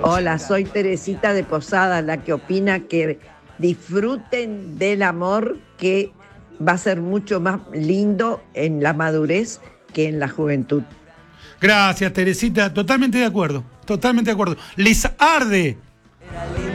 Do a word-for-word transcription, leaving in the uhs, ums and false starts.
Hola, soy Teresita de Posada, la que opina que disfruten del amor, que va a ser mucho más lindo en la madurez que en la juventud. Gracias, Teresita. Totalmente de acuerdo. Totalmente de acuerdo. Les arde